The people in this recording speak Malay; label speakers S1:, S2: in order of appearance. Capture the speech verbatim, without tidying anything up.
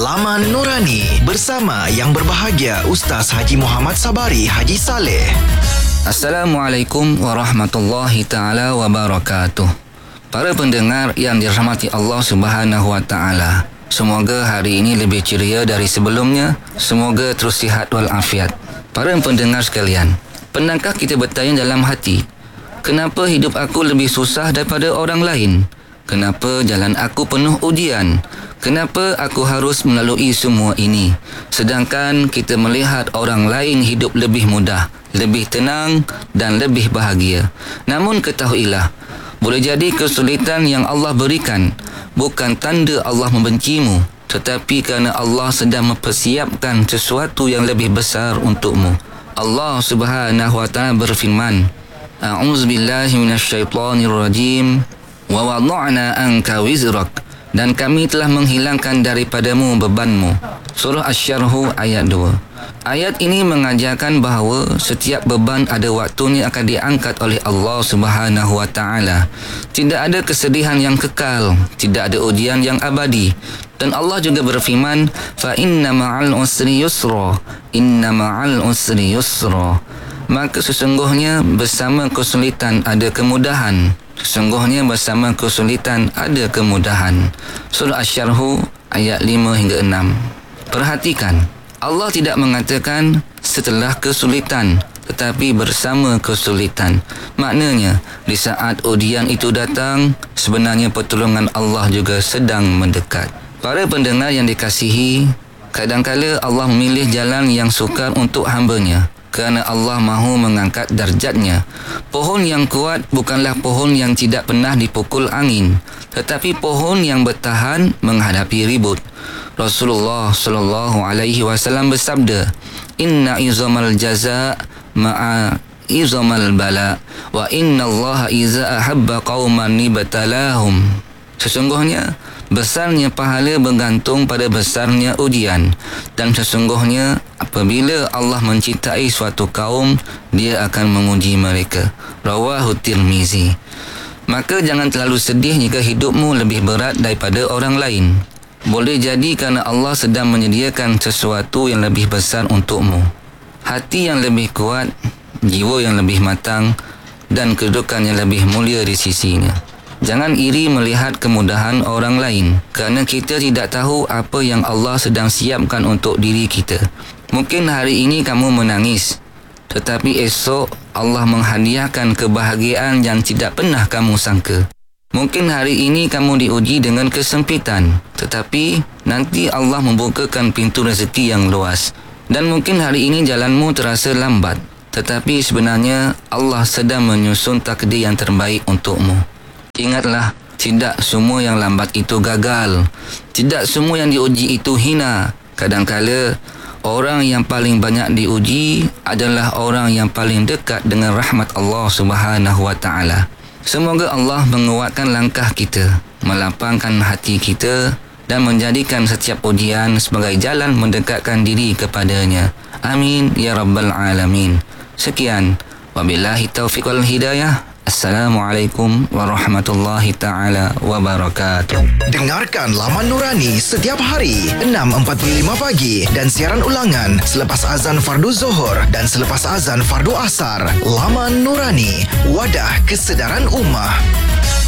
S1: Laman Nurani bersama yang berbahagia Ustaz Haji Muhammad Sabari Haji Saleh.
S2: Assalamualaikum warahmatullahi taala wabarakatuh. Para pendengar yang dirahmati Allah Subhanahu wa taala, semoga hari ini lebih ceria dari sebelumnya. Semoga terus sihat walafiat. Para pendengar sekalian, pernahkah kita bertanya dalam hati, kenapa hidup aku lebih susah daripada orang lain? Kenapa jalan aku penuh ujian? Kenapa aku harus melalui semua ini? Sedangkan kita melihat orang lain hidup lebih mudah, lebih tenang dan lebih bahagia. Namun ketahuilah, boleh jadi kesulitan yang Allah berikan bukan tanda Allah membencimu, tetapi kerana Allah sedang mempersiapkan sesuatu yang lebih besar untukmu. Allah Subhanahu wa taala berfirman, A'udzubillahi minasyaitonirrajim. Wa wada'na anka wizrak, dan kami telah menghilangkan daripadamu bebanmu. Surah Asy-Syarh ayat dua. Ayat ini mengajarkan bahawa setiap beban ada waktunya akan diangkat oleh Allah Subhanahu wa taala. Tidak ada kesedihan yang kekal, tidak ada ujian yang abadi. Dan Allah juga berfirman, fa inna ma'al usri yusra, inna ma'al usri yusra. Maka sesungguhnya bersama kesulitan ada kemudahan. Sesungguhnya bersama kesulitan ada kemudahan. Surah Asy-Syarh ayat lima hingga enam. Perhatikan, Allah tidak mengatakan setelah kesulitan, tetapi bersama kesulitan. Maknanya, di saat ujian itu datang, sebenarnya pertolongan Allah juga sedang mendekat. Para pendengar yang dikasihi, kadang-kala Allah memilih jalan yang sukar untuk hamba-Nya, kerana Allah mahu mengangkat darjatnya. Pohon yang kuat bukanlah pohon yang tidak pernah dipukul angin, tetapi pohon yang bertahan menghadapi ribut. Rasulullah sallallahu alaihi wasallam bersabda, Inna izamal jaza ma'a izamal bala, wa inna Allah iza ahabba qauman nibatalahum. Sesungguhnya besarnya pahala bergantung pada besarnya ujian, dan sesungguhnya apabila Allah mencintai suatu kaum, Dia akan menguji mereka. Rawahu Tirmizi. Maka jangan terlalu sedih jika hidupmu lebih berat daripada orang lain. Boleh jadi kerana Allah sedang menyediakan sesuatu yang lebih besar untukmu. Hati yang lebih kuat, jiwa yang lebih matang, dan kedudukan yang lebih mulia di sisinya. Jangan iri melihat kemudahan orang lain, kerana kita tidak tahu apa yang Allah sedang siapkan untuk diri kita. Mungkin hari ini kamu menangis, tetapi esok Allah menghadiahkan kebahagiaan yang tidak pernah kamu sangka. Mungkin hari ini kamu diuji dengan kesempitan, tetapi nanti Allah membukakan pintu rezeki yang luas. Dan mungkin hari ini jalanmu terasa lambat, tetapi sebenarnya Allah sedang menyusun takdir yang terbaik untukmu. Ingatlah, tidak semua yang lambat itu gagal. Tidak semua yang diuji itu hina. Kadangkala, orang yang paling banyak diuji adalah orang yang paling dekat dengan rahmat Allah Subhanahu wa taala. Semoga Allah menguatkan langkah kita, melapangkan hati kita, dan menjadikan setiap ujian sebagai jalan mendekatkan diri kepadanya. Amin ya rabbal alamin. Sekian, wabillahi taufiq wal hidayah. Assalamualaikum warahmatullahi taala wabarakatuh.
S1: Dengarkan Laman Nurani setiap hari enam empat puluh lima pagi dan siaran ulangan selepas azan fardu Zuhur dan selepas azan fardu Asar. Laman Nurani, wadah kesedaran ummah.